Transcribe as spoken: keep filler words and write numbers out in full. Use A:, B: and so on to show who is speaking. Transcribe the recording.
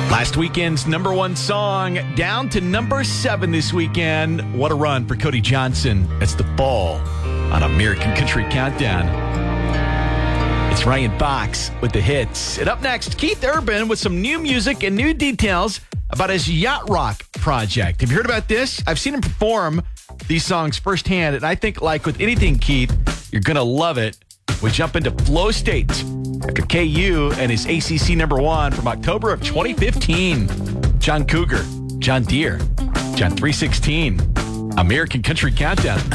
A: Last weekend's number one song down to number seven this weekend. What a run for Cody Johnson. It's The Fall on American Country Countdown. It's Ryan Fox with the hits. And up next, Keith Urban with some new music and new details about his yacht rock project. Have you heard about this? I've seen him perform these songs firsthand, and I think, like with anything, Keith, you're going to love it. We jump into Flow State after K U and his A C C number one from October of twenty fifteen. John Cougar, John Deere, John three sixteen, American Country Countdown.